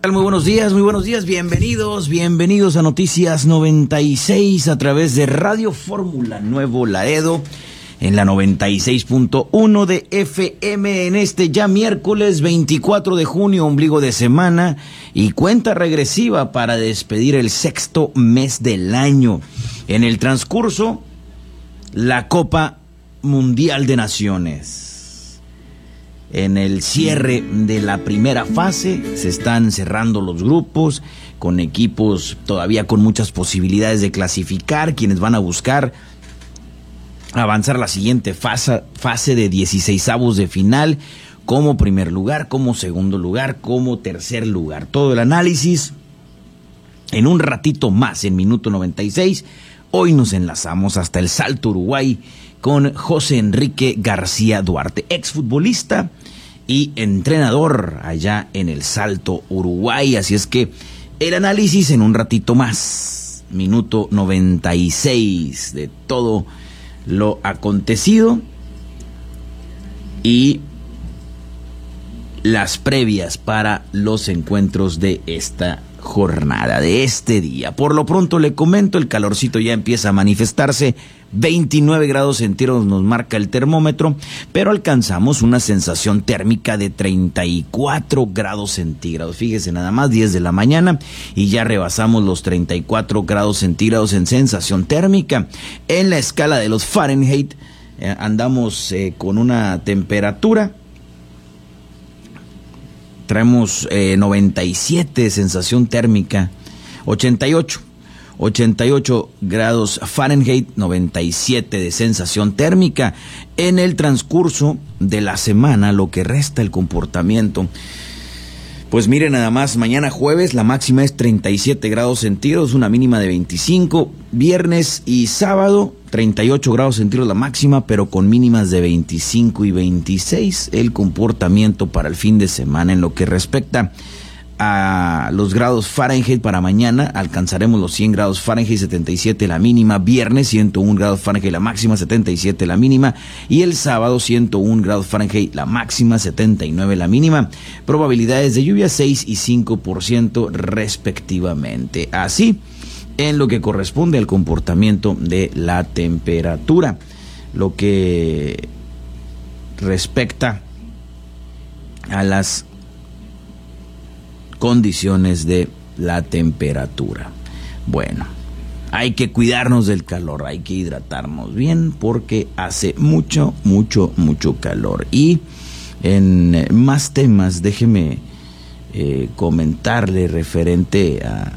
Muy buenos días, bienvenidos a Noticias 96 a través de Radio Fórmula Nuevo Laredo en la 96.1 de FM en este ya miércoles 24 de junio, ombligo de semana y cuenta regresiva para despedir el sexto mes del año. En el transcurso, la Copa Mundial de Naciones. En el cierre de la primera fase se están cerrando los grupos con equipos todavía con muchas posibilidades de clasificar, quienes van a buscar avanzar a la siguiente fase de 16avos de final como primer lugar, como segundo lugar, como tercer lugar. Todo el análisis en un ratito más, en minuto 96. Hoy nos enlazamos hasta el Salto, Uruguay, con José Enrique García Duarte, exfutbolista y entrenador allá en el Salto, Uruguay. Así es que el análisis en un ratito más, minuto 96 de todo lo acontecido y las previas para los encuentros de esta jornada, de este día. Por lo pronto le comento, el calorcito ya empieza a manifestarse, 29 grados centígrados nos marca el termómetro, pero alcanzamos una sensación térmica de 34 grados centígrados. Fíjese nada más, 10 de la mañana y ya rebasamos los 34 grados centígrados en sensación térmica. En la escala de los Fahrenheit andamos con una temperatura. Traemos 97 sensación térmica, 88 grados Fahrenheit, 97 de sensación térmica. En el transcurso de la semana, lo que resta el comportamiento, pues miren nada más, mañana jueves la máxima es 37 grados centígrados, una mínima de 25, viernes y sábado 38 grados centígrados la máxima, pero con mínimas de 25 y 26 el comportamiento para el fin de semana. En lo que respecta a los grados Fahrenheit, para mañana alcanzaremos los 100 grados Fahrenheit, 77 la mínima, viernes 101 grados Fahrenheit la máxima, 77 la mínima, y el sábado 101 grados Fahrenheit la máxima, 79 la mínima, probabilidades de lluvia 6 y 5% respectivamente. Así, en lo que corresponde al comportamiento de la temperatura, lo que respecta a las condiciones de la temperatura. Bueno, hay que cuidarnos del calor, hay que hidratarnos bien porque hace mucho calor. Y en más temas, déjeme comentarle referente a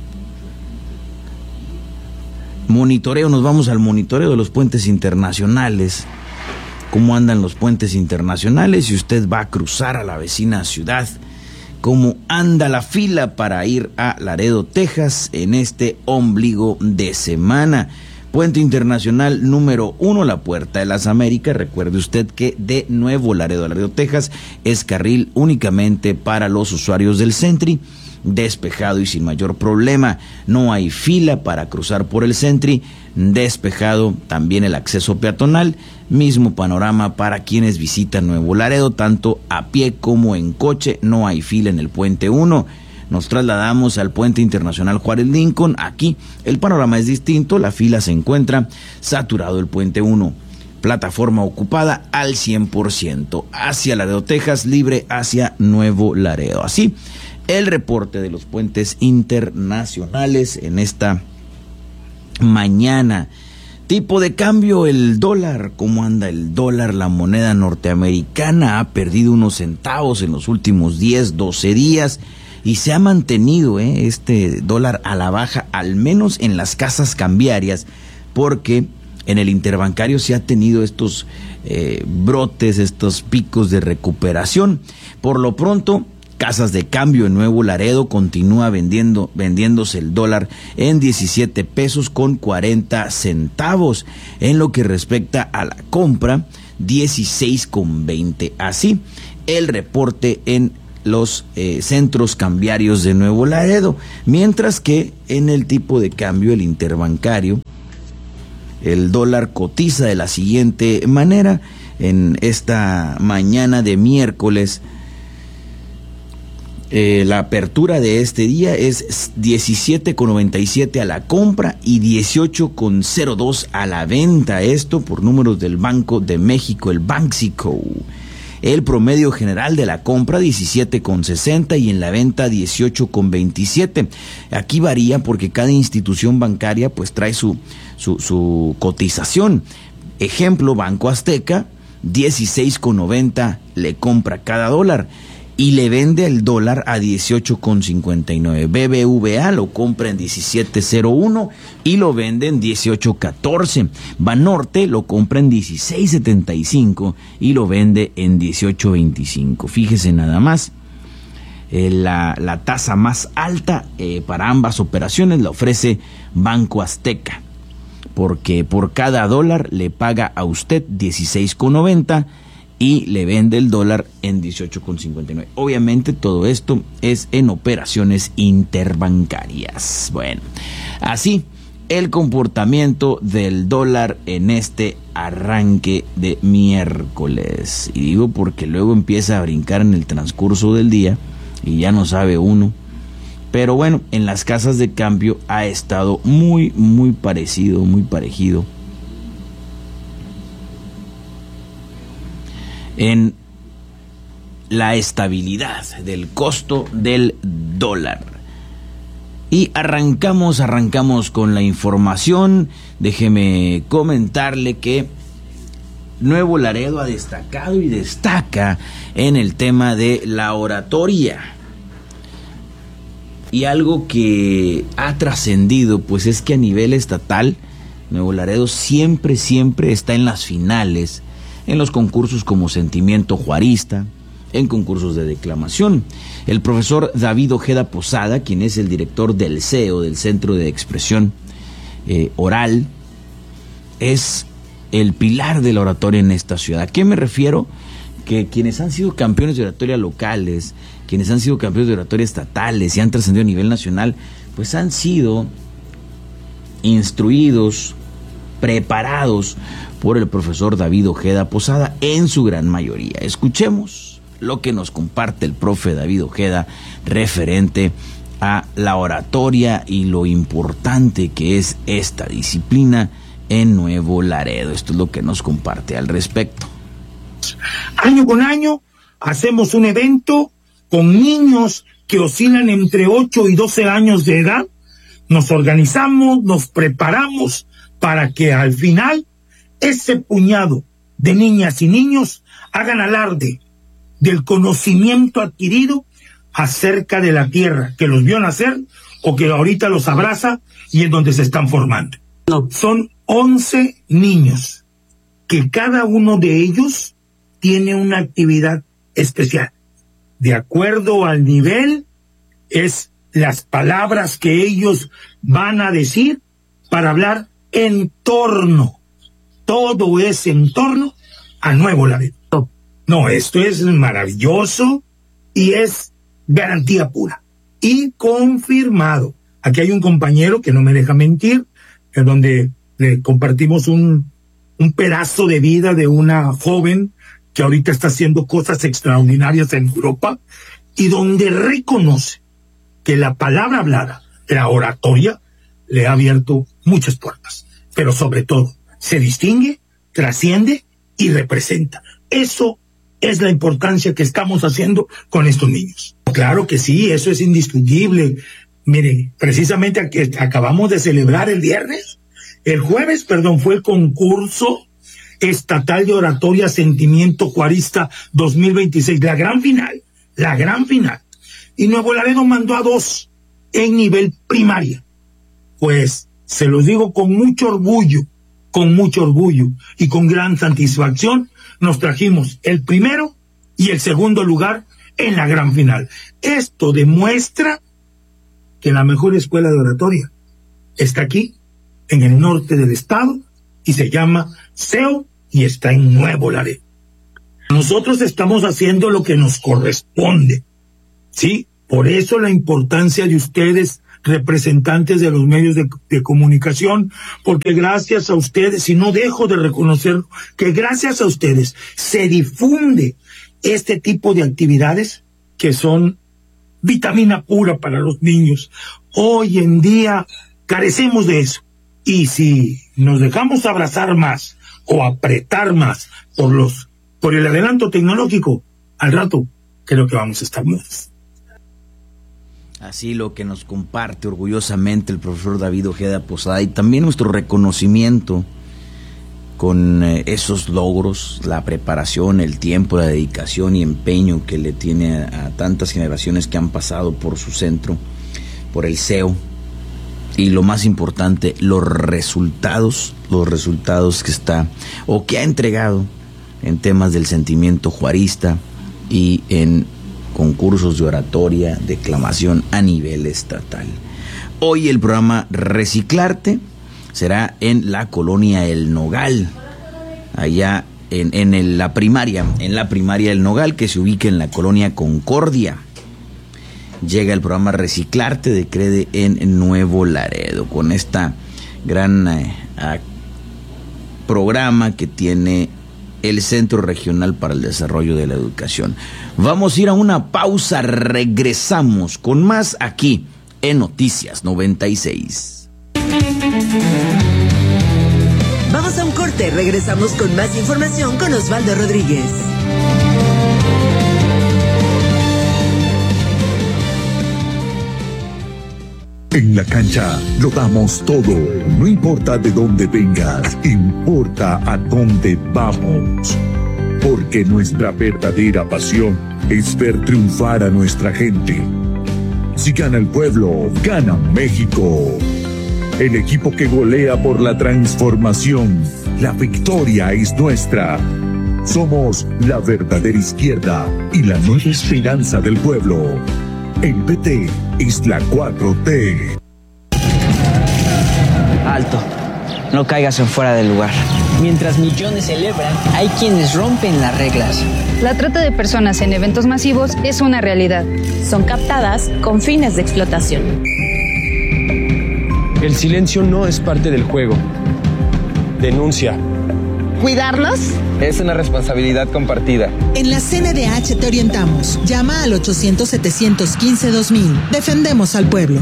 monitoreo. Nos vamos al monitoreo de los puentes internacionales. ¿Cómo andan los puentes internacionales? Si usted va a cruzar a la vecina ciudad, ¿cómo anda la fila para ir a Laredo, Texas en este ombligo de semana? Puente internacional número 1, la Puerta de las Américas. Recuerde usted que de Nuevo Laredo a Laredo, Texas, es carril únicamente para los usuarios del Sentry, despejado y sin mayor problema. No hay fila para cruzar por el Sentry, despejado también el acceso peatonal. Mismo panorama para quienes visitan Nuevo Laredo, tanto a pie como en coche. No hay fila en el puente 1. Nos trasladamos al puente internacional Juárez Lincoln. Aquí el panorama es distinto, la fila se encuentra saturado el puente 1. Plataforma ocupada al 100%. Hacia Laredo, Texas, libre hacia Nuevo Laredo. Así, el reporte de los puentes internacionales en esta mañana. Tipo de cambio, el dólar. ¿Cómo anda el dólar? La moneda norteamericana ha perdido unos centavos en los últimos 10, 12 días y se ha mantenido este dólar a la baja, al menos en las casas cambiarias, porque en el interbancario se ha tenido estos brotes, estos picos de recuperación. Por lo pronto, casas de cambio en Nuevo Laredo continúa vendiéndose el dólar en 17 pesos con 40 centavos. En lo que respecta a la compra, 16,20. Así, el reporte en los centros cambiarios de Nuevo Laredo. Mientras que en el tipo de cambio, el interbancario, el dólar cotiza de la siguiente manera. En esta mañana de miércoles, La apertura de este día es 17,97 a la compra y 18,02 a la venta. Esto por números del Banco de México, el Banxico. El promedio general de la compra 17,60 y en la venta 18,27. Aquí varía porque cada institución bancaria pues trae su cotización. Ejemplo, Banco Azteca 16,90 le compra cada dólar y le vende el dólar a 18,59. BBVA lo compra en 17,01 y lo vende en 18,14. Banorte lo compra en 16,75 y lo vende en 18,25. Fíjese nada más, la tasa más alta para ambas operaciones la ofrece Banco Azteca, porque por cada dólar le paga a usted 16,90 y le vende el dólar en 18,59. Obviamente todo esto es en operaciones interbancarias. Bueno, así el comportamiento del dólar en este arranque de miércoles. Y digo porque luego empieza a brincar en el transcurso del día y ya no sabe uno. Pero bueno, en las casas de cambio ha estado muy parecido, muy parejido en la estabilidad del costo del dólar. Y arrancamos con la información. Déjeme comentarle que Nuevo Laredo ha destacado y destaca en el tema de la oratoria. Y algo que ha trascendido pues es que a nivel estatal Nuevo Laredo siempre está en las finales, en los concursos como Sentimiento Juarista, en concursos de declamación. El profesor David Ojeda Posada, quien es el director del CEO, del Centro de Expresión Oral, es el pilar de la oratoria en esta ciudad. ¿A qué me refiero? Que quienes han sido campeones de oratoria locales, quienes han sido campeones de oratoria estatales y han trascendido a nivel nacional, pues han sido instruidos, preparados por el profesor David Ojeda Posada en su gran mayoría. Escuchemos lo que nos comparte el profe David Ojeda referente a la oratoria y lo importante que es esta disciplina en Nuevo Laredo. Esto es lo que nos comparte al respecto. Año con año hacemos un evento con niños que oscilan entre 8 y 12 años de edad. Nos organizamos, nos preparamos para que al final ese puñado de niñas y niños hagan alarde del conocimiento adquirido acerca de la tierra que los vio nacer o que ahorita los abraza y en donde se están formando. Son 11 niños que cada uno de ellos tiene una actividad especial. De acuerdo al nivel, es las palabras que ellos van a decir para hablar en torno. Todo es en torno a Nuevo Laredo. No, esto es maravilloso y es garantía pura. Y confirmado. Aquí hay un compañero que no me deja mentir, en donde le compartimos un pedazo de vida de una joven que ahorita está haciendo cosas extraordinarias en Europa y donde reconoce que la palabra hablada, la oratoria, le ha abierto muchas puertas. Pero sobre todo, se distingue, trasciende y representa. Eso es la importancia que estamos haciendo con estos niños. Claro que sí, eso es indiscutible. Mire, precisamente acabamos de celebrar el jueves, fue el concurso estatal de oratoria Sentimiento Juarista 2026, la gran final. Y Nuevo Laredo mandó a 2 en nivel primaria. Pues se los digo con mucho orgullo y con gran satisfacción, nos trajimos el primero y el segundo lugar en la gran final. Esto demuestra que la mejor escuela de oratoria está aquí, en el norte del estado, y se llama CEO y está en Nuevo Laredo. Nosotros estamos haciendo lo que nos corresponde, ¿sí? Por eso la importancia de ustedes, representantes de los medios de comunicación, porque gracias a ustedes, y no dejo de reconocer que gracias a ustedes se difunde este tipo de actividades que son vitamina pura para los niños. Hoy en día carecemos de eso. Y si nos dejamos abrazar más o apretar más por el adelanto tecnológico, al rato creo que vamos a estar muertos. Así lo que nos comparte orgullosamente el profesor David Ojeda Posada, y también nuestro reconocimiento con esos logros, la preparación, el tiempo, la dedicación y empeño que le tiene a tantas generaciones que han pasado por su centro, por el CEO, y lo más importante, los resultados que está o que ha entregado en temas del sentimiento juarista y en concursos de oratoria, declamación a nivel estatal. Hoy el programa Reciclarte será en la colonia El Nogal, allá en la primaria El Nogal, que se ubica en la colonia Concordia. Llega el programa Reciclarte de CREDE en Nuevo Laredo, con esta gran programa que tiene el Centro Regional para el Desarrollo de la Educación. Vamos a ir a una pausa, regresamos con más aquí en Noticias 96. Vamos a un corte, regresamos con más información con Osvaldo Rodríguez. En la cancha lo damos todo, no importa de dónde vengas, importa a dónde vamos. Porque nuestra verdadera pasión es ver triunfar a nuestra gente. Si gana el pueblo, gana México. El equipo que golea por la transformación, la victoria es nuestra. Somos la verdadera izquierda y la nueva esperanza del pueblo. El PT es la 4T. Alto, no caigas en fuera del lugar. Mientras millones celebran, hay quienes rompen las reglas. La trata de personas en eventos masivos es una realidad. Son captadas con fines de explotación. El silencio no es parte del juego. Denuncia. ¿Cuidarlos? Es una responsabilidad compartida. En la CNDH te orientamos. Llama al 800-715-2000. Defendemos al pueblo.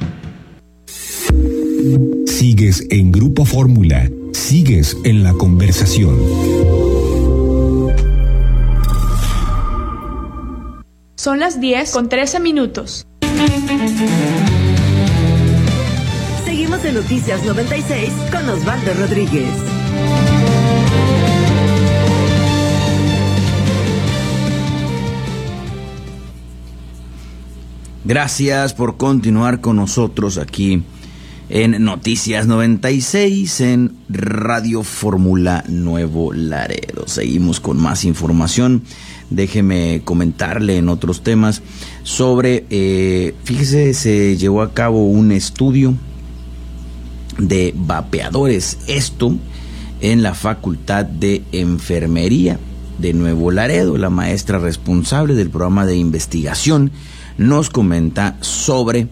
Sigues en Grupo Fórmula. Sigues en la conversación. Son las 10:13. Seguimos en Noticias 96 con Osvaldo Rodríguez. Gracias por continuar con nosotros aquí en Noticias 96 en Radio Fórmula Nuevo Laredo. Seguimos con más información. Déjeme comentarle en otros temas sobre, fíjese, se llevó a cabo un estudio de vapeadores, esto en la Facultad de Enfermería de Nuevo Laredo. La maestra responsable del programa de investigación nos comenta sobre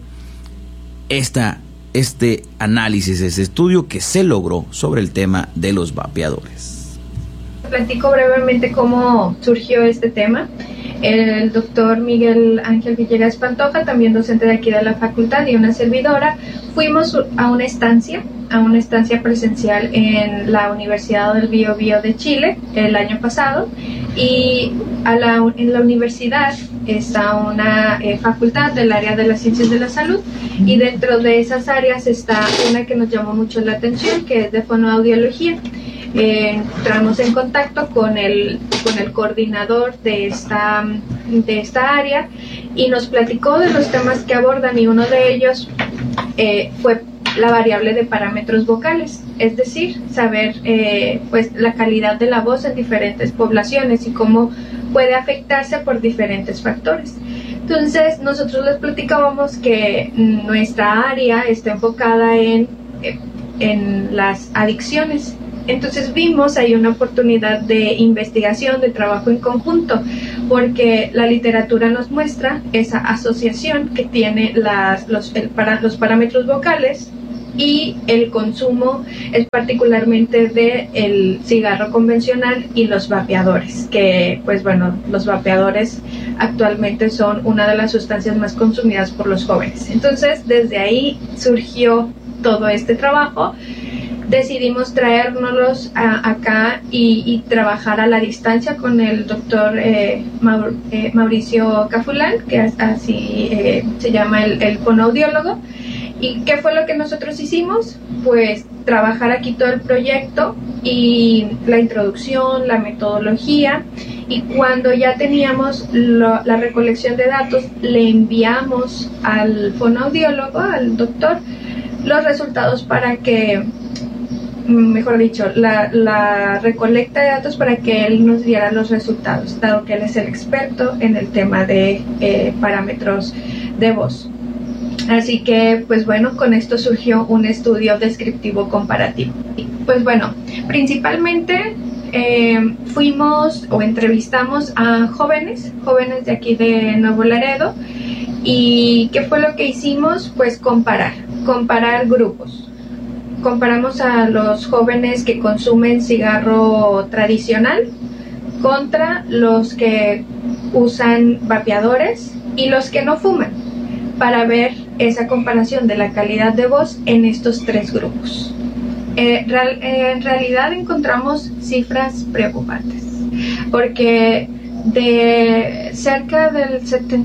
este análisis, este estudio que se logró sobre el tema de los vapeadores. Platico brevemente cómo surgió este tema. El doctor Miguel Ángel Villegas Pantoja, también docente de aquí de la facultad, y una servidora, fuimos a una estancia presencial en la Universidad del Biobío de Chile el año pasado, y en la universidad está una facultad del área de las ciencias de la salud, y dentro de esas áreas está una que nos llamó mucho la atención, que es de fonoaudiología. Entramos en contacto con el coordinador de esta área y nos platicó de los temas que abordan, y uno de ellos fue la variable de parámetros vocales, es decir, saber pues la calidad de la voz en diferentes poblaciones y cómo puede afectarse por diferentes factores. Entonces nosotros les platicábamos que nuestra área está enfocada en las adicciones. Entonces vimos ahí una oportunidad de investigación, de trabajo en conjunto, porque la literatura nos muestra esa asociación que tiene los parámetros vocales y el consumo es particularmente de el cigarro convencional y los vapeadores, que pues bueno, los vapeadores actualmente son una de las sustancias más consumidas por los jóvenes. Entonces desde ahí surgió todo este trabajo. Decidimos traérnoslos acá y trabajar a la distancia con el doctor Mauricio Cafulán, que así se llama el fonoaudiólogo. ¿Y qué fue lo que nosotros hicimos? Pues trabajar aquí todo el proyecto y la introducción, la metodología, y cuando ya teníamos la recolección de datos, le enviamos al fonoaudiólogo, al doctor, los resultados para que, mejor dicho, la recolecta de datos para que él nos diera los resultados, dado que él es el experto en el tema de parámetros de voz. Así que, pues bueno, con esto surgió un estudio descriptivo comparativo. Pues bueno, principalmente fuimos o entrevistamos a jóvenes de aquí de Nuevo Laredo. ¿Y qué fue lo que hicimos? Pues comparar grupos. Comparamos a los jóvenes que consumen cigarro tradicional contra los que usan vapeadores y los que no fuman, para ver esa comparación de la calidad de voz en estos tres grupos. En realidad encontramos cifras preocupantes, porque de cerca del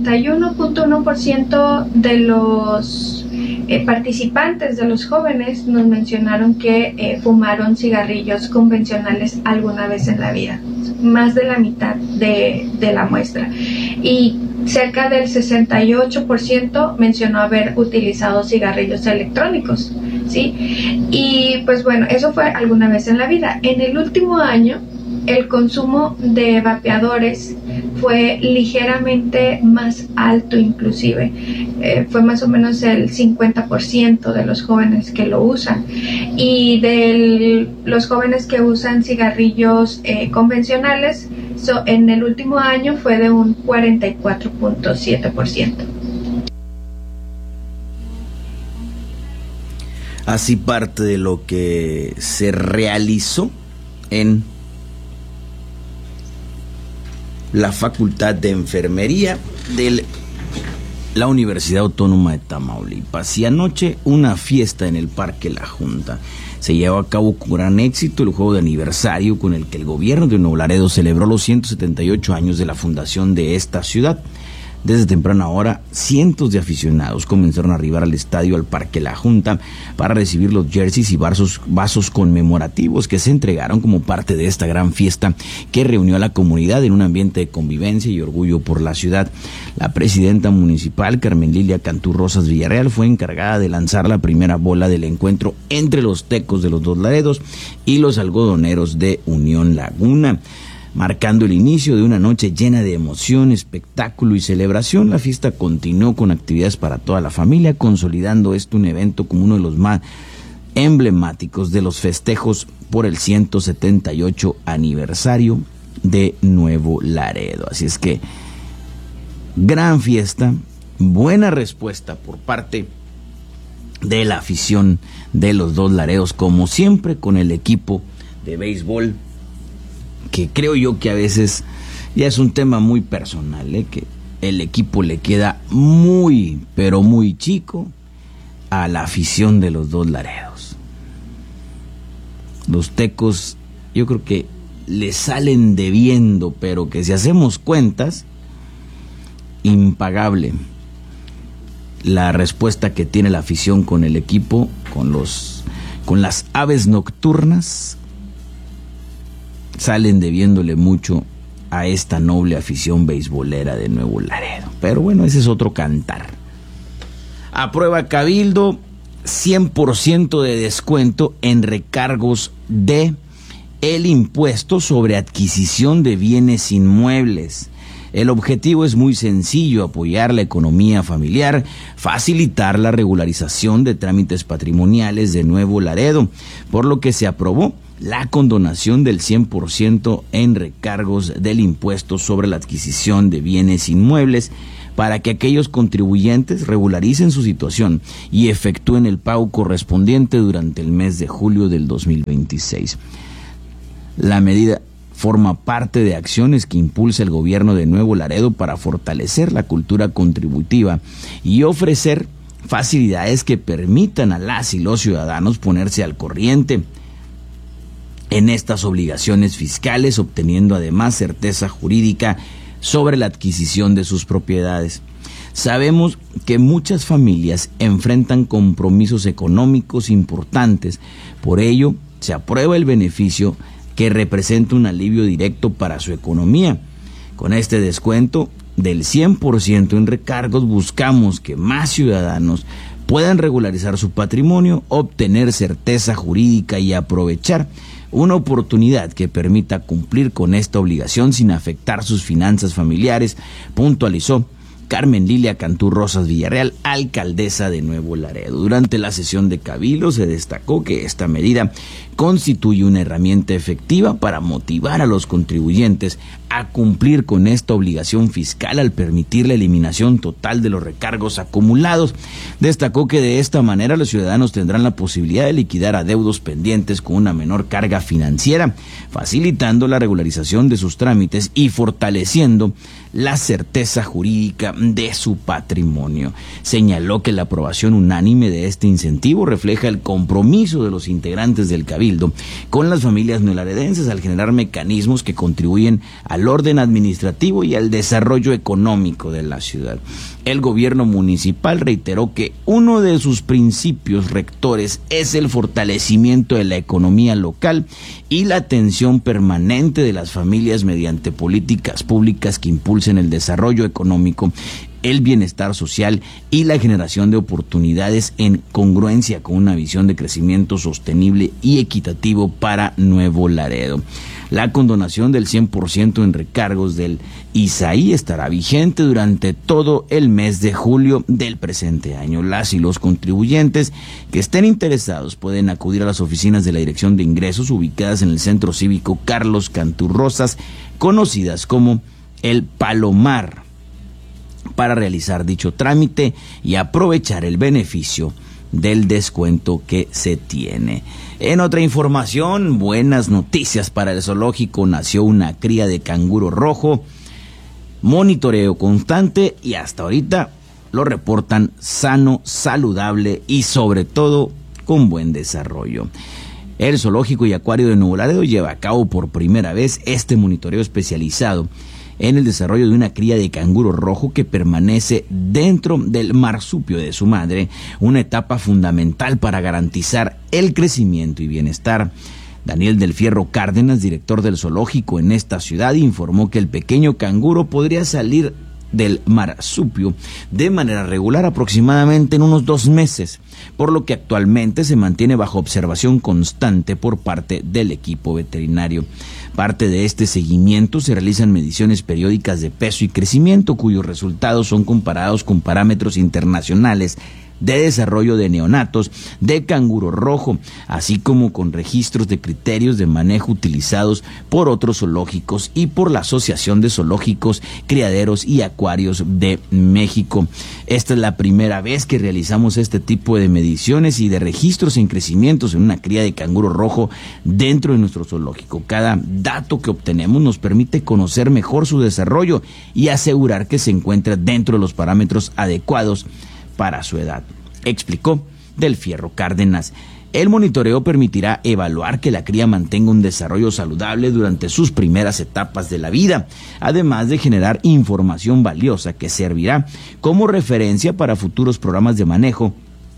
71.1% de los participantes, de los jóvenes, nos mencionaron que fumaron cigarrillos convencionales alguna vez en la vida, más de la mitad de la muestra, y cerca del 68% mencionó haber utilizado cigarrillos electrónicos, ¿sí? Y pues bueno, eso fue alguna vez en la vida. En el último año, el consumo de vapeadores fue ligeramente más alto, inclusive. Fue más o menos el 50% de los jóvenes que lo usan. Y de los jóvenes que usan cigarrillos convencionales, en el último año fue de un 44.7%. Así parte de lo que se realizó en la Facultad de Enfermería de la Universidad Autónoma de Tamaulipas. Y anoche una fiesta en el Parque La Junta. Se llevó a cabo con gran éxito el juego de aniversario con el que el gobierno de Nuevo Laredo celebró los 178 años de la fundación de esta ciudad. Desde temprana hora, cientos de aficionados comenzaron a arribar al estadio, al Parque La Junta, para recibir los jerseys y vasos conmemorativos que se entregaron como parte de esta gran fiesta que reunió a la comunidad en un ambiente de convivencia y orgullo por la ciudad. La presidenta municipal, Carmen Lilia Cantú Rosas Villarreal, fue encargada de lanzar la primera bola del encuentro entre los tecos de los Dos Laredos y los algodoneros de Unión Laguna, marcando el inicio de una noche llena de emoción, espectáculo y celebración. La fiesta continuó con actividades para toda la familia, consolidando un evento como uno de los más emblemáticos de los festejos por el 178 aniversario de Nuevo Laredo. Así es que, gran fiesta, buena respuesta por parte de la afición de los Dos Laredos, como siempre con el equipo de béisbol, que creo yo que a veces ya es un tema muy personal, que el equipo le queda muy, pero muy chico a la afición de los Dos Laredos. Los tecos yo creo que le salen debiendo, pero que si hacemos cuentas, impagable la respuesta que tiene la afición con el equipo, con las aves nocturnas. Salen debiéndole mucho a esta noble afición beisbolera de Nuevo Laredo. Pero bueno, ese es otro cantar. Aprueba Cabildo 100% de descuento en recargos de el impuesto sobre adquisición de bienes inmuebles. El objetivo es muy sencillo: apoyar la economía familiar, facilitar la regularización de trámites patrimoniales de Nuevo Laredo, por lo que se aprobó la condonación del 100% en recargos del impuesto sobre la adquisición de bienes inmuebles para que aquellos contribuyentes regularicen su situación y efectúen el pago correspondiente durante el mes de julio del 2026. La medida forma parte de acciones que impulsa el gobierno de Nuevo Laredo para fortalecer la cultura contributiva y ofrecer facilidades que permitan a las y los ciudadanos ponerse al corriente en estas obligaciones fiscales, obteniendo además certeza jurídica sobre la adquisición de sus propiedades. Sabemos que muchas familias enfrentan compromisos económicos importantes, por ello se aprueba el beneficio que representa un alivio directo para su economía. Con este descuento del 100% en recargos buscamos que más ciudadanos puedan regularizar su patrimonio, obtener certeza jurídica y aprovechar una oportunidad que permita cumplir con esta obligación sin afectar sus finanzas familiares, puntualizó Carmen Lilia Cantú Rosas Villarreal, alcaldesa de Nuevo Laredo. Durante la sesión de Cabildo se destacó que esta medida constituye una herramienta efectiva para motivar a los contribuyentes a cumplir con esta obligación fiscal al permitir la eliminación total de los recargos acumulados. Destacó que de esta manera los ciudadanos tendrán la posibilidad de liquidar adeudos pendientes con una menor carga financiera, facilitando la regularización de sus trámites y fortaleciendo la certeza jurídica de su patrimonio. Señaló que la aprobación unánime de este incentivo refleja el compromiso de los integrantes del Cabildo con las familias neolaredenses al generar mecanismos que contribuyen al orden administrativo y al desarrollo económico de la ciudad. El gobierno municipal reiteró que uno de sus principios rectores es el fortalecimiento de la economía local y la atención permanente de las familias mediante políticas públicas que impulsen el desarrollo económico, el bienestar social y la generación de oportunidades en congruencia con una visión de crecimiento sostenible y equitativo para Nuevo Laredo. La condonación del 100% en recargos del ISAI estará vigente durante todo el mes de julio del presente año. Las y los contribuyentes que estén interesados pueden acudir a las oficinas de la Dirección de Ingresos ubicadas en el Centro Cívico Carlos Cantú Rosas, conocidas como El Palomar, para realizar dicho trámite y aprovechar el beneficio del descuento que se tiene. En otra información, buenas noticias para el zoológico. Nació una cría de canguro rojo, monitoreo constante y hasta ahorita lo reportan sano, saludable y sobre todo con buen desarrollo. El Zoológico y Acuario de Nuevo Laredo lleva a cabo por primera vez este monitoreo especializado en el desarrollo de una cría de canguro rojo que permanece dentro del marsupio de su madre, una etapa fundamental para garantizar el crecimiento y bienestar. Daniel del Fierro Cárdenas, director del zoológico en esta ciudad, informó que el pequeño canguro podría salir del marsupio de manera regular aproximadamente en unos 2 meses, por lo que actualmente se mantiene bajo observación constante por parte del equipo veterinario. Parte de este seguimiento se realizan mediciones periódicas de peso y crecimiento, cuyos resultados son comparados con parámetros internacionales de desarrollo de neonatos de canguro rojo, así como con registros de criterios de manejo utilizados por otros zoológicos y por la Asociación de Zoológicos, Criaderos y Acuarios de México. Esta es la primera vez que realizamos este tipo de mediciones y de registros en crecimientos en una cría de canguro rojo dentro de nuestro zoológico. Cada dato que obtenemos nos permite conocer mejor su desarrollo y asegurar que se encuentra dentro de los parámetros adecuados para su edad, explicó del Fierro Cárdenas. El monitoreo permitirá evaluar que la cría mantenga un desarrollo saludable durante sus primeras etapas de la vida, además de generar información valiosa que servirá como referencia para futuros programas de manejo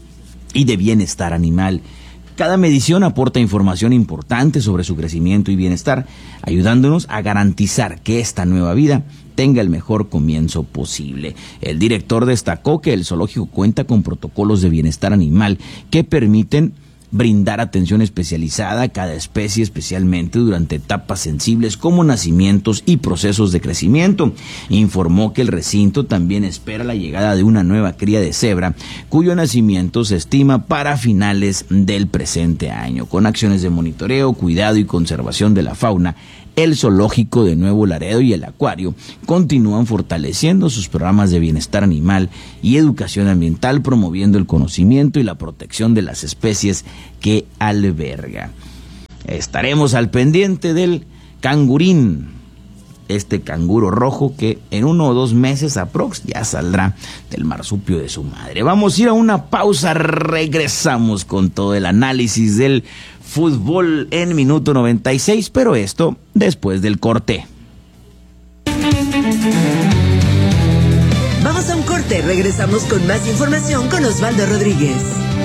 y de bienestar animal. Cada medición aporta información importante sobre su crecimiento y bienestar, ayudándonos a garantizar que esta nueva vida tenga el mejor comienzo posible. El director destacó que el zoológico cuenta con protocolos de bienestar animal que permiten brindar atención especializada a cada especie, especialmente durante etapas sensibles como nacimientos y procesos de crecimiento. Informó que el recinto también espera la llegada de una nueva cría de cebra, cuyo nacimiento se estima para finales del presente año. Con acciones de monitoreo, cuidado y conservación de la fauna, el Zoológico de Nuevo Laredo y el Acuario continúan fortaleciendo sus programas de bienestar animal y educación ambiental, promoviendo el conocimiento y la protección de las especies que alberga. Estaremos al pendiente del cangurín, este canguro rojo que en 1 o 2 meses aprox ya saldrá del marsupio de su madre. Vamos a ir a una pausa, regresamos con todo el análisis del fútbol en minuto 96, pero esto después del corte. Vamos a un corte, regresamos con más información con Osvaldo Rodríguez.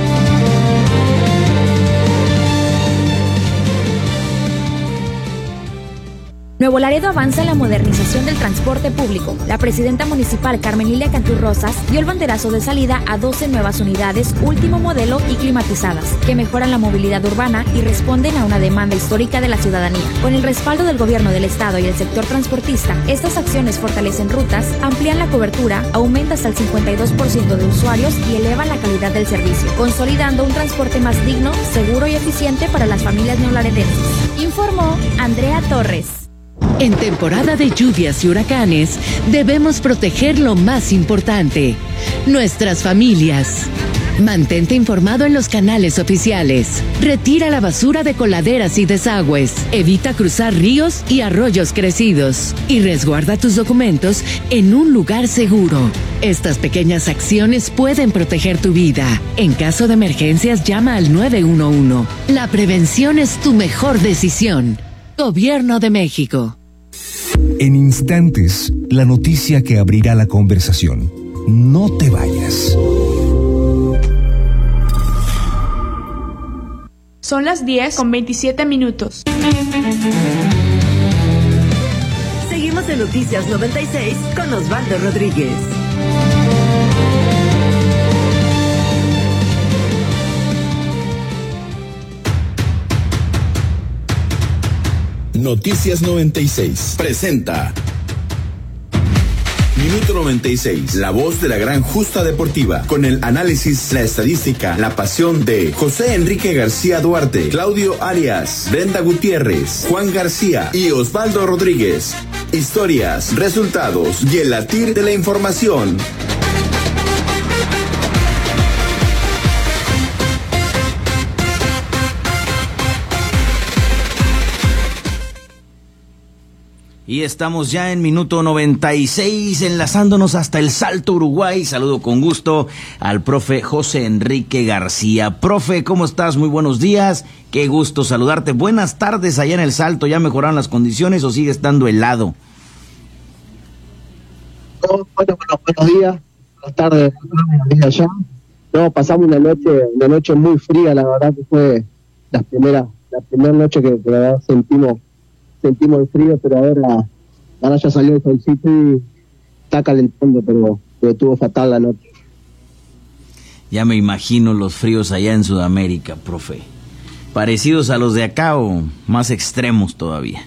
Nuevo Laredo avanza en la modernización del transporte público. La presidenta municipal Carmen Lilia Cantú Rosas dio el banderazo de salida a 12 nuevas unidades último modelo y climatizadas, que mejoran la movilidad urbana y responden a una demanda histórica de la ciudadanía. Con el respaldo del gobierno del estado y el sector transportista, estas acciones fortalecen rutas, amplían la cobertura, aumentan hasta el 52% de usuarios y elevan la calidad del servicio, consolidando un transporte más digno, seguro y eficiente para las familias neolaredenses. Informó Andrea Torres. En temporada de lluvias y huracanes, debemos proteger lo más importante, nuestras familias. Mantente informado en los canales oficiales. Retira la basura de coladeras y desagües. Evita cruzar ríos y arroyos crecidos. Y resguarda tus documentos en un lugar seguro. Estas pequeñas acciones pueden proteger tu vida. En caso de emergencias, llama al 911. La prevención es tu mejor decisión. Gobierno de México. En instantes, la noticia que abrirá la conversación. No te vayas. Son las 10:27. Seguimos en Noticias 96 con Osvaldo Rodríguez. Noticias 96 presenta Minuto 96, la voz de la gran justa deportiva, con el análisis, la estadística, la pasión de José Enrique García Duarte, Claudio Arias, Brenda Gutiérrez, Juan García y Osvaldo Rodríguez. Historias, resultados y el latir de la información. Y estamos ya en minuto 96, enlazándonos hasta el Salto, Uruguay. Saludo con gusto al profe José Enrique García. Profe, ¿cómo estás? Muy buenos días. Qué gusto saludarte. Buenas tardes allá en el Salto. ¿Ya mejoraron las condiciones o sigue estando helado? Buenos días. Buenas tardes. Buenos días ya. No, pasamos una noche muy fría. La verdad que fue la primera noche que la verdad sentimos el frío, pero ahora ya salió el solcito y está calentando, pero estuvo fatal la noche. Ya me imagino los fríos allá en Sudamérica, profe. ¿Parecidos a los de acá o más extremos todavía?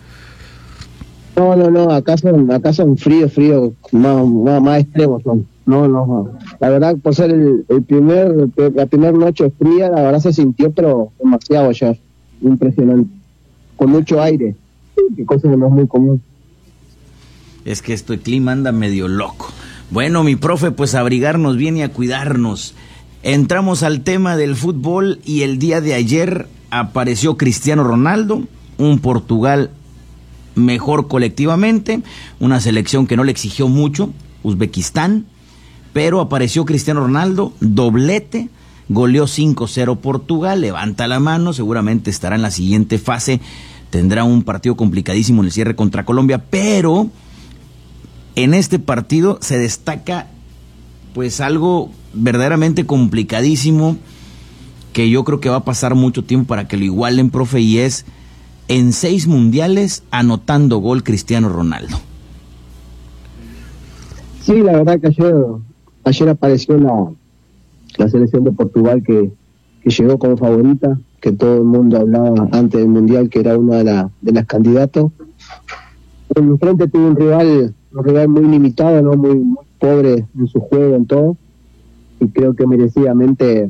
No, acá son fríos, más extremos son. No. La verdad, por ser la primera noche fría, la verdad se sintió, pero demasiado ya, impresionante. Con mucho aire, que cosa que no es muy común. Es que este clima anda medio loco. Bueno, mi profe, pues a abrigarnos bien y a cuidarnos. Entramos al tema del fútbol y el día de ayer apareció Cristiano Ronaldo, un Portugal mejor colectivamente, una selección que no le exigió mucho, Uzbekistán, pero apareció Cristiano Ronaldo, doblete, goleó 5-0 Portugal, levanta la mano, seguramente estará en la siguiente fase, tendrá un partido complicadísimo en el cierre contra Colombia, pero en este partido se destaca pues algo verdaderamente complicadísimo que yo creo que va a pasar mucho tiempo para que lo igualen, profe, y es en 6 mundiales anotando gol Cristiano Ronaldo. Sí, la verdad que ayer apareció la selección de Portugal que llegó como favorita, que todo el mundo hablaba antes del mundial que era una de las candidatos. En frente tuvo un rival muy limitado, no muy pobre en su juego, en todo, y creo que merecidamente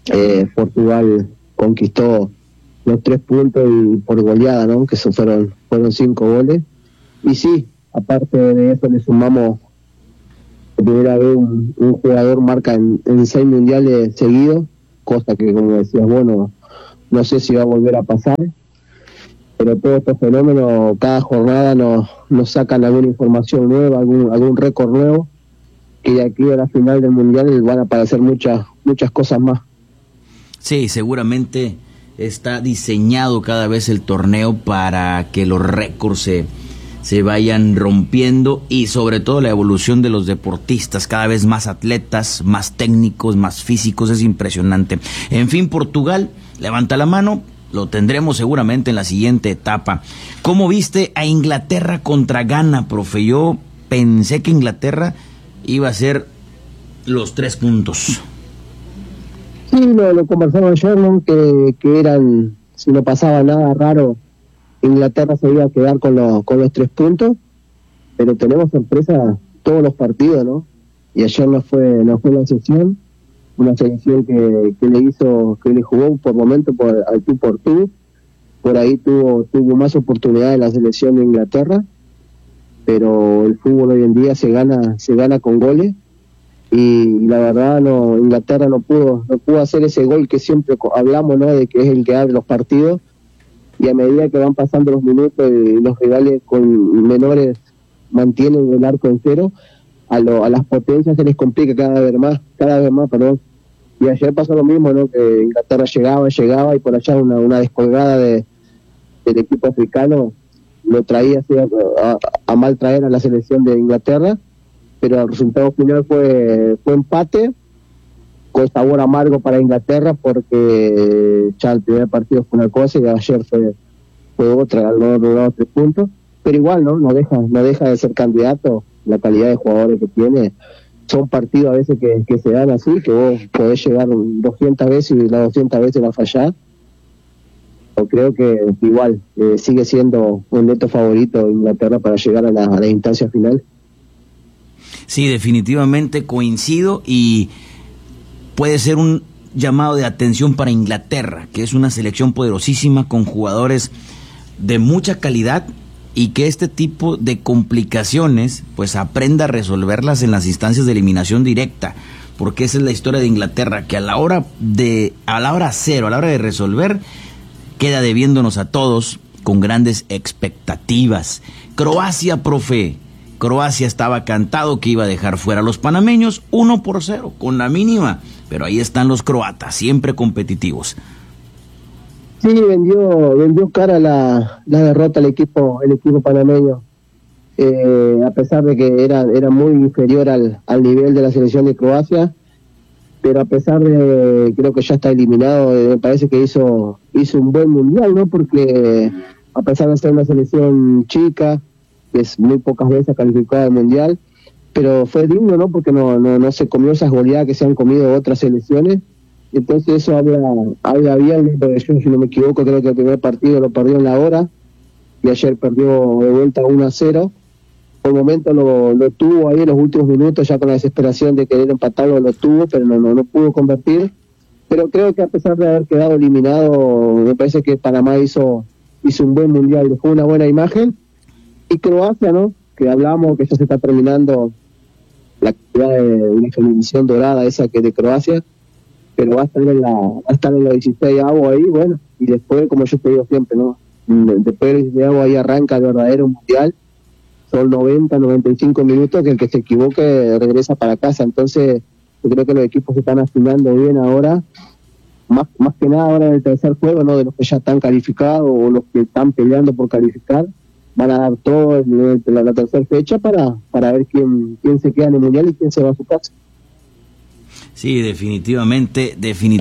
Portugal conquistó los 3 puntos y por goleada, ¿no? Que fueron fueron 5 goles. Y sí, aparte de eso le sumamos por primera vez un jugador marca en 6 mundiales seguidos, cosa que, como decías vos, no sé si va a volver a pasar, pero todos estos fenómenos cada jornada nos sacan alguna información nueva, algún récord nuevo, que de aquí a la final del mundial van a aparecer muchas cosas más. Sí, seguramente está diseñado cada vez el torneo para que los récords se vayan rompiendo, y sobre todo la evolución de los deportistas, cada vez más atletas, más técnicos, más físicos, es impresionante. En fin, Portugal levanta la mano, lo tendremos seguramente en la siguiente etapa. ¿Cómo viste a Inglaterra contra Ghana, profe? Yo pensé que Inglaterra iba a ser los 3 puntos. Sí, lo conversaba ayer, ¿no? que eran, si no pasaba nada raro, Inglaterra se iba a quedar con los 3 puntos, pero tenemos sorpresa todos los partidos, ¿no? Y ayer no fue la excepción, una selección que le jugó por momento al tú por tú, por ahí tuvo más oportunidades la selección de Inglaterra, pero el fútbol hoy en día se gana con goles, y la verdad Inglaterra no pudo hacer ese gol que siempre hablamos, ¿no? De que es el que abre los partidos, y a medida que van pasando los minutos y los rivales con menores mantienen el arco en cero, a las potencias se les complica cada vez más, y ayer pasó lo mismo, ¿no? Que Inglaterra llegaba y por allá una descolgada del equipo africano lo traía así a mal traer a la selección de Inglaterra, pero el resultado final fue empate, con sabor amargo para Inglaterra, porque ya el primer partido fue una cosa y ayer fue otra, al no lograr 3 puntos, pero igual no deja de ser candidato. La calidad de jugadores que tiene, son partidos a veces que se dan así, que vos podés llegar 200 veces y las 200 veces la fallás. Yo creo que igual sigue siendo un neto favorito Inglaterra para llegar a la instancia final. Sí, definitivamente coincido, y puede ser un llamado de atención para Inglaterra, que es una selección poderosísima con jugadores de mucha calidad, y que este tipo de complicaciones pues aprenda a resolverlas en las instancias de eliminación directa, porque esa es la historia de Inglaterra, que a la hora cero, a la hora de resolver, queda debiéndonos a todos con grandes expectativas. Croacia, profe. Croacia estaba cantado que iba a dejar fuera a los panameños 1-0, con la mínima, pero ahí están los croatas, siempre competitivos. Sí, vendió cara la derrota el equipo panameño, a pesar de que era muy inferior al nivel de la selección de Croacia, pero a pesar de, creo que ya está eliminado, me parece que hizo un buen mundial, ¿no? Porque a pesar de ser una selección chica, que es muy pocas veces calificada al mundial, pero fue digno, ¿no? Porque no se comió esas goleadas que se han comido otras selecciones. Entonces eso habla bien, porque yo, si no me equivoco, creo que el primer partido lo perdió en la hora, y ayer perdió de vuelta 1-0. Por el momento lo tuvo ahí en los últimos minutos, ya con la desesperación de querer empatarlo, lo tuvo, pero no pudo convertir. Pero creo que a pesar de haber quedado eliminado, me parece que Panamá hizo un buen mundial, dejó una buena imagen. Y Croacia, ¿no? Que hablamos que ya se está terminando la actividad de una televisión dorada esa que es de Croacia, pero va a estar en la 16avo ahí, bueno, y después, como yo te digo siempre, ¿no? Después del 16avo ahí arranca el verdadero mundial, son 90-95 minutos, que el que se equivoque regresa para casa. Entonces yo creo que los equipos se están afinando bien ahora, más que nada ahora en el tercer juego, ¿no? De los que ya están calificados o los que están peleando por calificar, van a dar todo en la tercera fecha para ver quién se queda en el mundial y quién se va a su casa. Sí, definitivamente,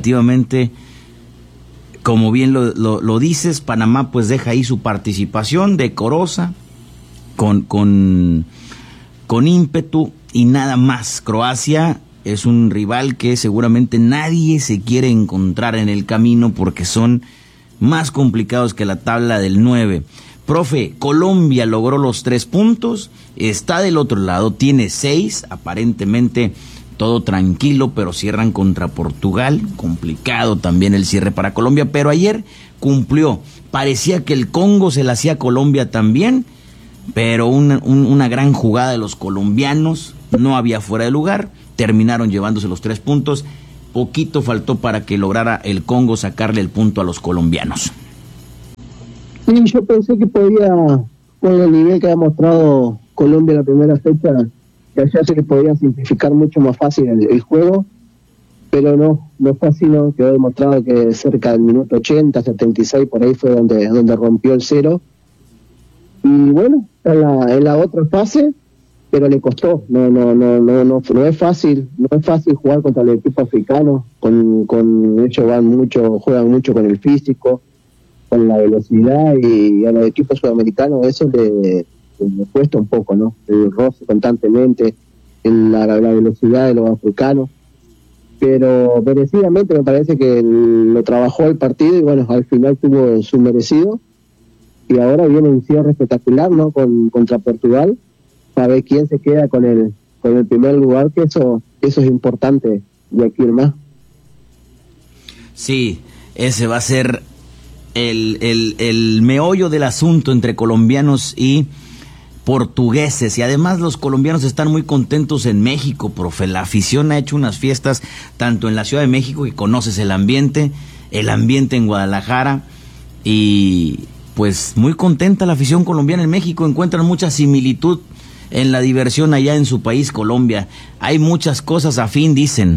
como bien lo dices, Panamá pues deja ahí su participación decorosa, con ímpetu y nada más. Croacia es un rival que seguramente nadie se quiere encontrar en el camino, porque son más complicados que la tabla del 9. Profe, Colombia logró los 3 puntos, está del otro lado, tiene 6, aparentemente todo tranquilo, pero cierran contra Portugal, complicado también el cierre para Colombia, pero ayer cumplió. Parecía que el Congo se la hacía a Colombia también, pero una gran jugada de los colombianos, no había fuera de lugar, terminaron llevándose los 3 puntos, poquito faltó para que lograra el Congo sacarle el punto a los colombianos. Sí, yo pensé que podía, con el nivel que ha mostrado Colombia en la primera fecha, que allá se le podía simplificar mucho más fácil el juego, pero no fue así, ¿no? Quedó demostrado que cerca del minuto 80, 76, por ahí fue donde rompió el 0. Y bueno, en la otra fase, pero le costó, no es fácil, jugar contra el equipo africano, ellos juegan mucho con el físico, con la velocidad, y a los equipos sudamericanos eso le cuesta un poco, ¿no? El roce constantemente, la velocidad de los africanos, pero merecidamente me parece que lo trabajó el partido y bueno, al final tuvo su merecido, y ahora viene un cierre espectacular, ¿no? Contra Portugal, para ver quién se queda con el primer lugar, que eso es importante de aquí en más. Sí, ese va a ser el meollo del asunto entre colombianos y portugueses, y además los colombianos están muy contentos en México, profe. La afición ha hecho unas fiestas tanto en la Ciudad de México, que conoces el ambiente en Guadalajara, y pues muy contenta la afición colombiana en México. Encuentran mucha similitud en la diversión allá en su país, Colombia. Hay muchas cosas afín, dicen.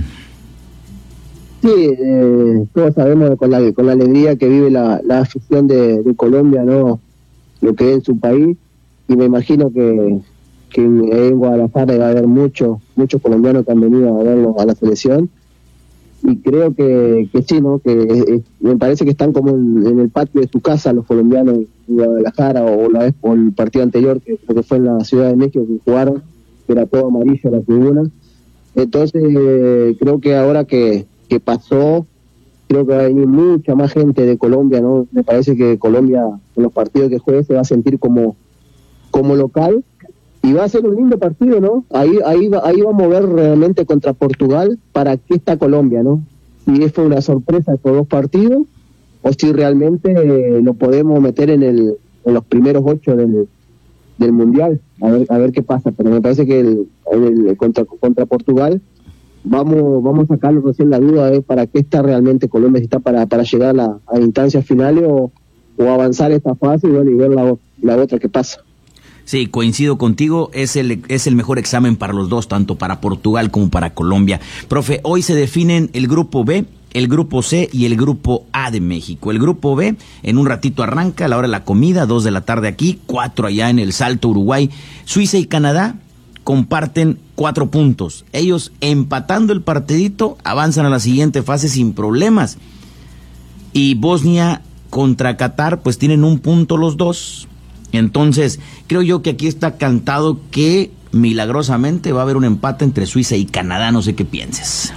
Sí, todos sabemos con la alegría que vive la afición de Colombia, ¿no? Lo que es en su país. Y me imagino que en Guadalajara va a haber muchos colombianos que han venido a verlo a la selección, y creo que sí, ¿no? Que me parece que están como en el patio de su casa los colombianos en Guadalajara, o el partido anterior, que creo que fue en la Ciudad de México, que jugaron, que era todo amarillo la tribuna. Entonces creo que ahora que pasó, creo que va a venir mucha más gente de Colombia, ¿no? Me parece que Colombia, en los partidos que juegue, se va a sentir como local, y va a ser un lindo partido, ¿no? Ahí va a mover realmente contra Portugal para qué está Colombia, ¿no? Si fue una sorpresa estos 2 partidos, o si realmente lo podemos meter en los primeros 8 del Mundial, a ver qué pasa. Pero me parece que contra Portugal vamos a sacarlo recién la duda de para qué está realmente Colombia, si está para llegar a instancias finales o avanzar esta fase, y bueno, y ver la otra que pasa. Sí, coincido contigo, es el mejor examen para los dos, tanto para Portugal como para Colombia. Profe, hoy se definen el grupo B, el grupo C y el grupo A de México. El grupo B en un ratito arranca, a la hora de la comida, 2 de la tarde aquí, 4 allá en El Salto, Uruguay. Suiza y Canadá comparten 4 puntos. Ellos, empatando el partidito, avanzan a la siguiente fase sin problemas. Y Bosnia contra Qatar, pues tienen 1 punto los dos. Entonces, creo yo que aquí está cantado que milagrosamente va a haber un empate entre Suiza y Canadá. No sé qué pienses.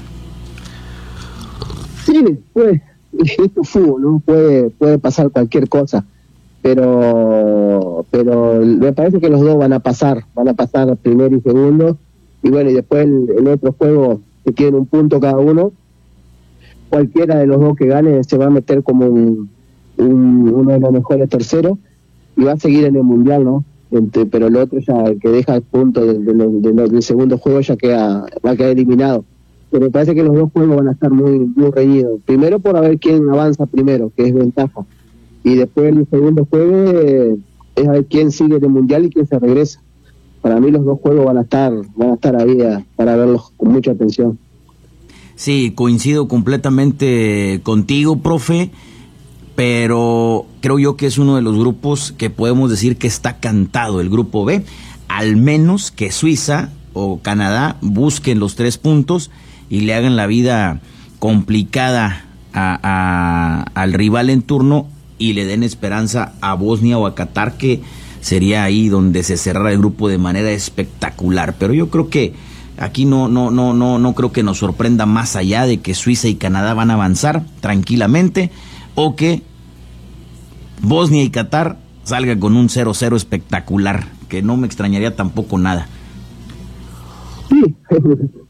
Sí, pues, esto es fútbol, ¿no? Puede pasar cualquier cosa, pero me parece que los dos van a pasar primero y segundo, y bueno, y después el otro juego, que tiene 1 punto cada uno, cualquiera de los dos que gane se va a meter como uno de los mejores terceros, y va a seguir en el Mundial, ¿no? Pero el otro, ya el que deja el punto del segundo juego, ya va a quedar eliminado. Pero me parece que los 2 juegos van a estar muy, muy reñidos. Primero por a ver quién avanza primero, que es ventaja. Y después el segundo juego es a ver quién sigue en el Mundial y quién se regresa. Para mí los 2 juegos van a estar ahí para verlos con mucha atención. Sí, coincido completamente contigo, profe. Pero creo yo que es uno de los grupos que podemos decir que está cantado, el grupo B, al menos que Suiza o Canadá busquen los 3 puntos y le hagan la vida complicada al rival en turno y le den esperanza a Bosnia o a Qatar, que sería ahí donde se cerrara el grupo de manera espectacular. Pero yo creo que aquí no creo que nos sorprenda más allá de que Suiza y Canadá van a avanzar tranquilamente, o que Bosnia y Qatar salga con un 0-0 espectacular, que no me extrañaría tampoco nada. Sí,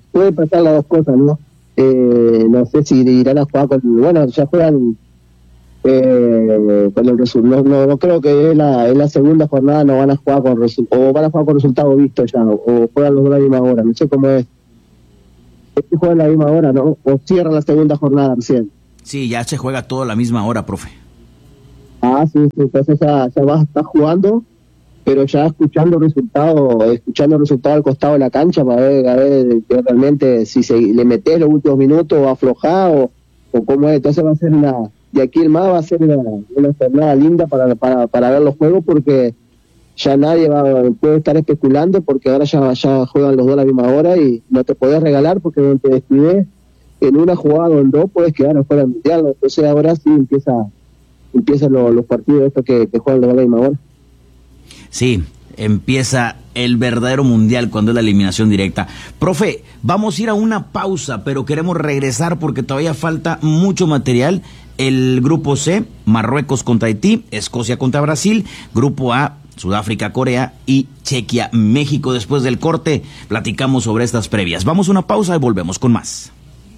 puede pasar las dos cosas, ¿no? No sé si irán a jugar con... Bueno, ya juegan con el resultado. No creo que en la segunda jornada no van a jugar con o van a jugar con resultado visto ya, o juegan los dos a la misma hora, no sé cómo es. Juegan a la misma hora, ¿no? O cierran la segunda jornada recién. Sí, ya se juega todo a la misma hora, profe. Ah, sí, entonces ya va a estar jugando, pero ya escuchando el resultado al costado de la cancha para ver realmente si le metés los últimos minutos o aflojás o cómo es. Entonces va a ser de aquí en más va a ser una jornada linda para ver los juegos, porque ya nadie puede estar especulando, porque ahora ya juegan los dos a la misma hora y no te podés regalar, porque donde te descuides en una jugada o en dos puedes quedar afuera del mundial. Entonces ahora sí empiezan los partidos estos que juegan los dos a la misma hora. Sí, empieza el verdadero mundial cuando es la eliminación directa. Profe, vamos a ir a una pausa, pero queremos regresar porque todavía falta mucho material. El grupo C, Marruecos contra Haití, Escocia contra Brasil, grupo A, Sudáfrica, Corea y Chequia, México. Después del corte platicamos sobre estas previas. Vamos a una pausa y volvemos con más.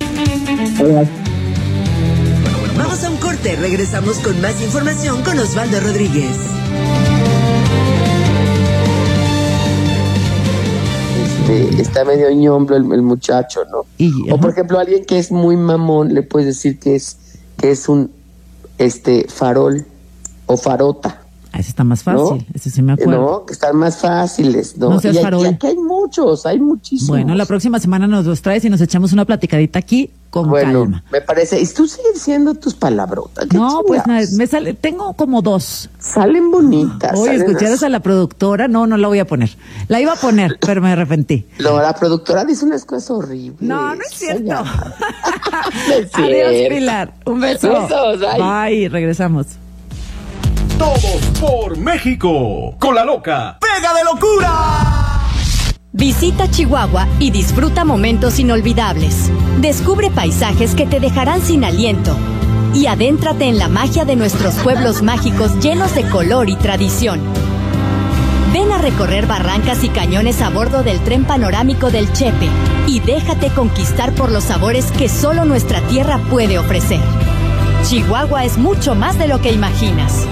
Vamos a un corte, regresamos con más información con Osvaldo Rodríguez. Está medio ñombro el muchacho, ¿no? O por ejemplo, alguien que es muy mamón, le puedes decir que es un farol o farota. Ese está más fácil, ¿no? Ese sí me acuerdo. No, que están más fáciles, ¿no? No seas farol. Y aquí hay muchísimos. Bueno, la próxima semana nos los traes y nos echamos una platicadita aquí con calma. Me parece. Y tú sigues diciendo tus palabrotas. No, pues nada, tengo como 2. Salen bonitas. Oye, ¿escucharas a la productora? No la voy a poner. La iba a poner, pero me arrepentí. No, la productora dice unas cosas horribles. No es cierto. No es cierto. Adiós, Pilar. Un beso. Besos, bye, regresamos. Todos por México, con la loca Pega de Locura. Visita Chihuahua y disfruta momentos inolvidables. Descubre paisajes que te dejarán sin aliento. Y adéntrate en la magia de nuestros pueblos mágicos llenos de color y tradición. Ven a recorrer barrancas y cañones a bordo del tren panorámico del Chepe y déjate conquistar por los sabores que solo nuestra tierra puede ofrecer. Chihuahua es mucho más de lo que imaginas.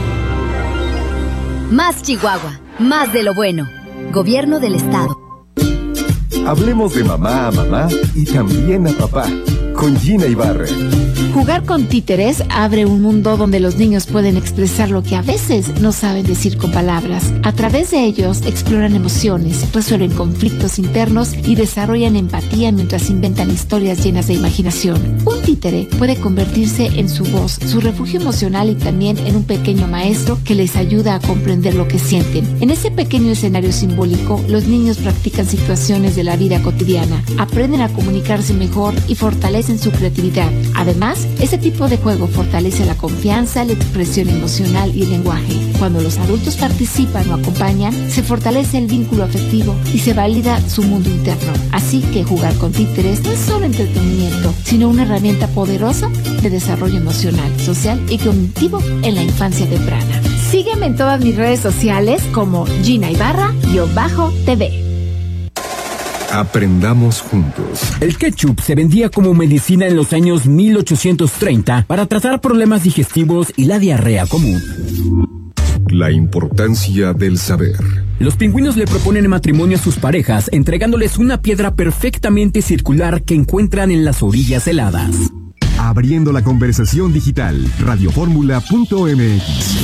Más Chihuahua, más de lo bueno. Gobierno del Estado. Hablemos de mamá a mamá y también a papá, con Gina Ibarra. Jugar con títeres abre un mundo donde los niños pueden expresar lo que a veces no saben decir con palabras. A través de ellos exploran emociones, resuelven conflictos internos y desarrollan empatía mientras inventan historias llenas de imaginación. Un títere puede convertirse en su voz, su refugio emocional y también en un pequeño maestro que les ayuda a comprender lo que sienten. En ese pequeño escenario simbólico, los niños practican situaciones de la vida cotidiana, aprenden a comunicarse mejor y fortalecen su creatividad. Además, este tipo de juego fortalece la confianza, la expresión emocional y el lenguaje. Cuando los adultos participan o acompañan, se fortalece el vínculo afectivo y se valida su mundo interno. Así que jugar con títeres no es solo entretenimiento, sino una herramienta poderosa de desarrollo emocional, social y cognitivo en la infancia temprana. Sígueme en todas mis redes sociales como Gina Ibarra-TV. Aprendamos juntos. El ketchup se vendía como medicina en los años 1830 para tratar problemas digestivos y la diarrea común. La importancia del saber. Los pingüinos le proponen matrimonio a sus parejas entregándoles una piedra perfectamente circular que encuentran en las orillas heladas. Abriendo la conversación digital, radioformula.mx.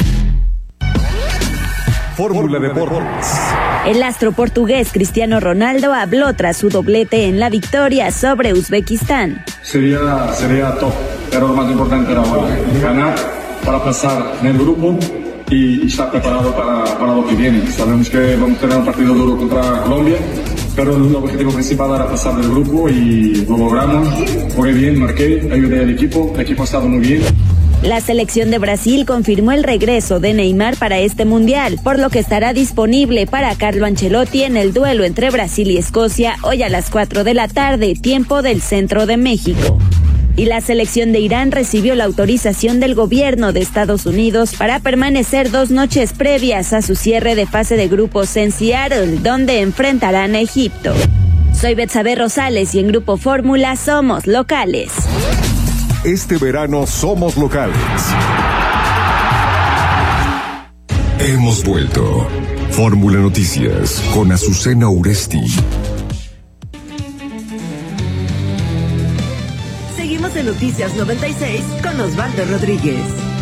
Fórmula Deportes. El astro portugués Cristiano Ronaldo habló tras su doblete en la victoria sobre Uzbekistán. Sería top, pero lo más importante era ganar para pasar en el grupo y estar preparado para lo que viene. Sabemos que vamos a tener un partido duro contra Colombia, pero el objetivo principal era pasar del grupo y lo logramos. Jugué bien, marqué, ayudé al equipo, el equipo ha estado muy bien. La selección de Brasil confirmó el regreso de Neymar para este mundial, por lo que estará disponible para Carlo Ancelotti en el duelo entre Brasil y Escocia hoy a las 4 de la tarde, tiempo del centro de México. Y la selección de Irán recibió la autorización del gobierno de Estados Unidos para permanecer 2 noches previas a su cierre de fase de grupos en Seattle, donde enfrentarán a Egipto. Soy Betsabe Rosales y en Grupo Fórmula somos locales. Este verano somos locales. Hemos vuelto. Fórmula Noticias con Azucena Uresti. Seguimos en Noticias 96 con Osvaldo Rodríguez.